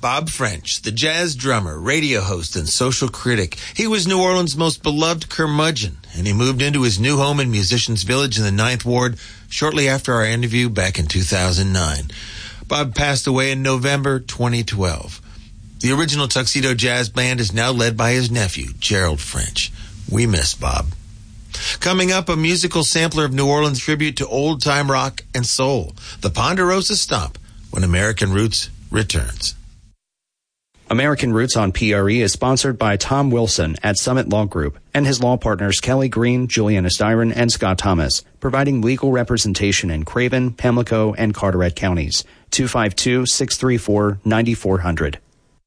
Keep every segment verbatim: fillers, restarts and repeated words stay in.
Bob French, the jazz drummer, radio host, and social critic. He was New Orleans' most beloved curmudgeon, and he moved into his new home in Musicians Village in the Ninth Ward shortly after our interview back in two thousand nine. Bob passed away in November twenty twelve. The original Tuxedo Jazz Band is now led by his nephew, Gerald French. We miss Bob. Coming up, a musical sampler of New Orleans tribute to old-time rock and soul, the Ponderosa Stomp, when American Roots returns. American Roots on P R E is sponsored by Tom Wilson at Summit Law Group and his law partners Kelly Green, Juliana Styron, and Scott Thomas, providing legal representation in Craven, Pamlico, and Carteret counties. two five two, six three four, nine four zero zero.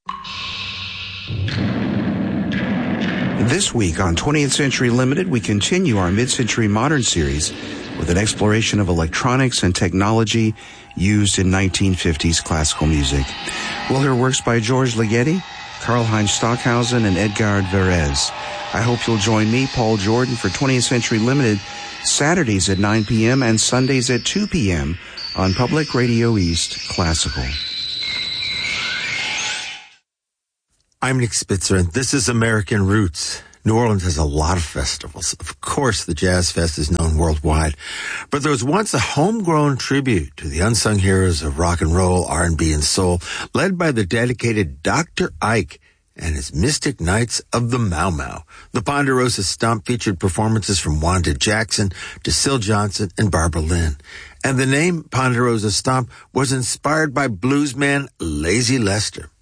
This week on twentieth Century Limited, we continue our Mid-Century Modern series with an exploration of electronics and technology used in nineteen fifties classical music. We'll hear works by George Ligeti, Karlheinz Stockhausen, and Edgard Varese. I hope you'll join me, Paul Jordan, for twentieth Century Limited, Saturdays at nine p.m. and Sundays at two p.m. on Public Radio East Classical. I'm Nick Spitzer, and this is American Roots. New Orleans has a lot of festivals. Of course, the Jazz Fest is known worldwide. But there was once a homegrown tribute to the unsung heroes of rock and roll, R and B, and soul, led by the dedicated Doctor Ike and his Mystic Knights of the Mau Mau. The Ponderosa Stomp featured performances from Wanda Jackson, DeSille Johnson, and Barbara Lynn. And the name Ponderosa Stomp was inspired by bluesman Lazy Lester.